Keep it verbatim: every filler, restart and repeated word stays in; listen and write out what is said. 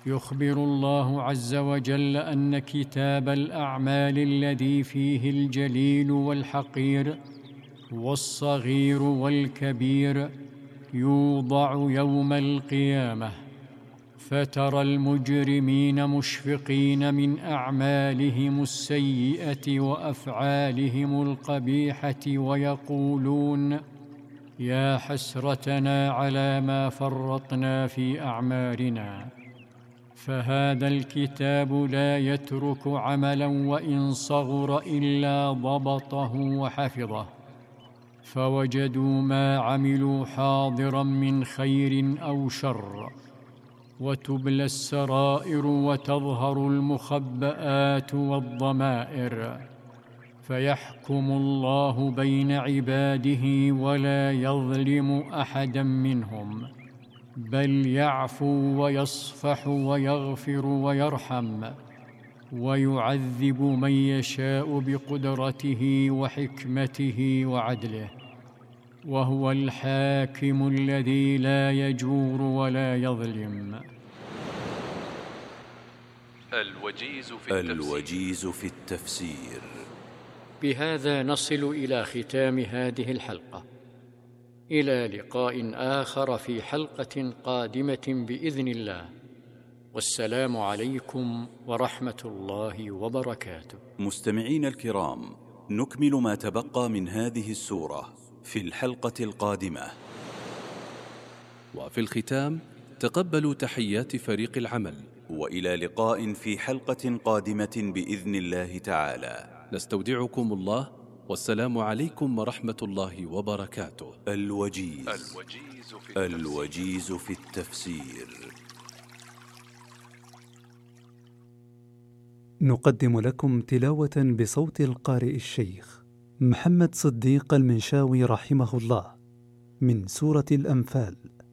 يخبر الله عز وجل أن كتاب الأعمال الذي فيه الجليل والحقير والصغير والكبير يوضع يوم القيامة، فترى المجرمين مشفقين من أعمالهم السيئة وأفعالهم القبيحة ويقولون: يا حسرتنا على ما فرطنا في أعمارنا. فهذا الكتاب لا يترك عملا وإن صغر إلا ضبطه وحفظه، فوجدوا ما عملوا حاضرا من خير أو شر، وتبلى السرائر وتظهر المخبآت والضمائر، فيحكم الله بين عباده ولا يظلم أحدا منهم، بل يعفو ويصفح ويغفر ويرحم، ويعذب من يشاء بقدرته وحكمته وعدله، وهو الحاكم الذي لا يجور ولا يظلم. الوجيز في التفسير, الوجيز في التفسير. بهذا نصل إلى ختام هذه الحلقة، إلى لقاء آخر في حلقة قادمة بإذن الله، والسلام عليكم ورحمة الله وبركاته. مستمعين الكرام، نكمل ما تبقى من هذه السورة في الحلقة القادمة. وفي الختام تقبلوا تحيات فريق العمل، وإلى لقاء في حلقة قادمة بإذن الله تعالى. نستودعكم الله، والسلام عليكم ورحمة الله وبركاته. الوجيز, الوجيز, في, التفسير. الوجيز في التفسير. نقدم لكم تلاوة بصوت القارئ الشيخ محمد صديق المنشاوي رحمه الله من سورة الأنفال،